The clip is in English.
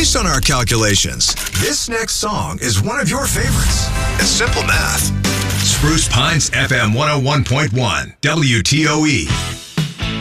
Based on our calculations, this next song is one of your favorites. It's simple math. Spruce Pines FM 101.1 WTOE.